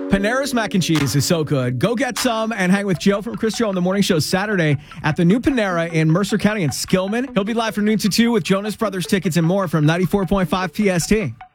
Panera's mac and cheese is so good. Go get some and hang with Joe from Chris Joe on the Morning Show Saturday at the new Panera in Mercer County in Skillman. He'll be live from noon to 2 with Jonas Brothers tickets and more from 94.5 PST.